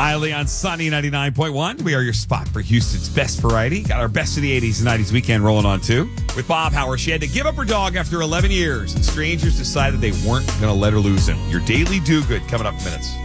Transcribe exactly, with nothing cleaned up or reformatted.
Riley on Sunny ninety-nine point one. We are your spot for Houston's best variety. Got our best of the eighties and nineties weekend rolling on, too. With Bob Howard, she had to give up her dog after eleven years, and strangers decided they weren't going to let her lose him. Your daily do-good coming up in minutes.